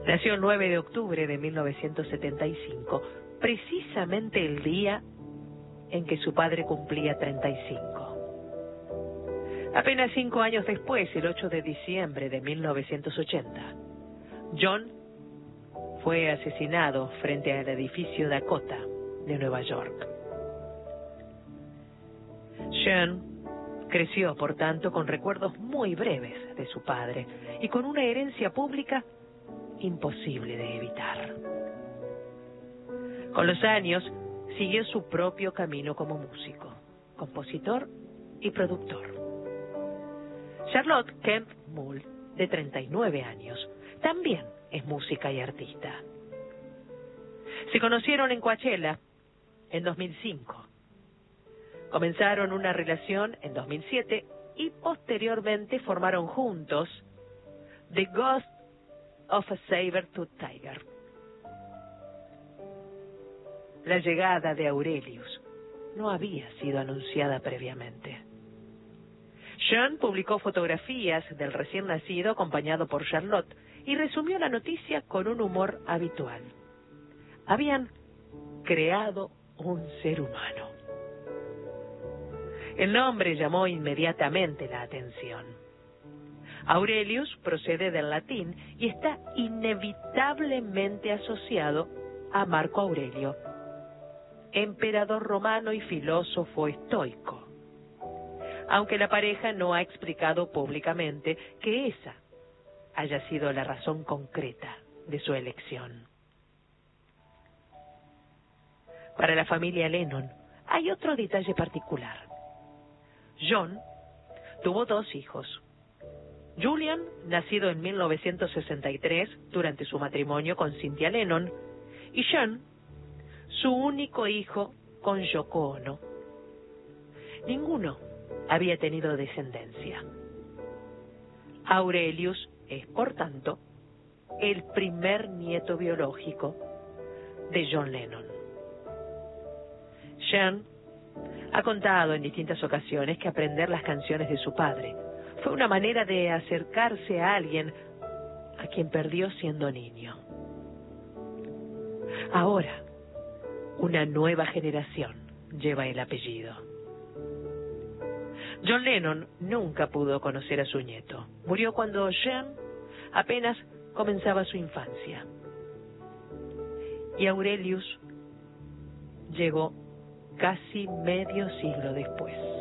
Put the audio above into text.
Nació el 9 de octubre de 1975, precisamente el día en que su padre cumplía 35. Apenas 5 años después, el 8 de diciembre de 1980, John fue asesinado frente al edificio Dakota de Nueva York. Sean creció, por tanto, con recuerdos muy breves de su padre y con una herencia pública imposible de evitar. Con los años, siguió su propio camino como músico, compositor y productor. Charlotte Kemp Mull, de 39 años, también es música y artista. Se conocieron en Coachella en 2005. Comenzaron una relación en 2007 y posteriormente formaron juntos The Ghost of a Saber-Tooth Tiger. La llegada de Aurelius no había sido anunciada previamente. Sean publicó fotografías del recién nacido acompañado por Charlotte y resumió la noticia con un humor habitual. Habían creado un ser humano. El nombre llamó inmediatamente la atención. Aurelius procede del latín y está inevitablemente asociado a Marco Aurelio, emperador romano y filósofo estoico, aunque la pareja no ha explicado públicamente que esa haya sido la razón concreta de su elección. Para la familia Lennon hay otro detalle particular. John tuvo 2 hijos. Julian, nacido en 1963 durante su matrimonio con Cynthia Lennon, y Sean, su único hijo con Yoko Ono. Ninguno había tenido descendencia. Aurelius es, por tanto, el primer nieto biológico de John Lennon. Sean ha contado en distintas ocasiones que aprender las canciones de su padre fue una manera de acercarse a alguien a quien perdió siendo niño. Ahora, una nueva generación lleva el apellido. John Lennon nunca pudo conocer a su nieto. Murió cuando Sean apenas comenzaba su infancia. Y Aurelius llegó casi medio siglo después.